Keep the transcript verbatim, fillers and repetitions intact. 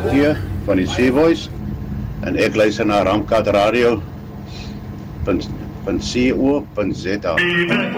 Protea van die Sea Voice en ek luister na Ramkat Radio punt co punt za.